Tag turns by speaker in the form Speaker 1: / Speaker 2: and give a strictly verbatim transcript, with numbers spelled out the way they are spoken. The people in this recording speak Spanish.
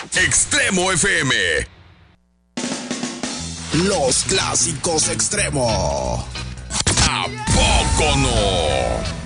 Speaker 1: Extremo F M.
Speaker 2: Los clásicos Extremo.
Speaker 1: ¿A poco no?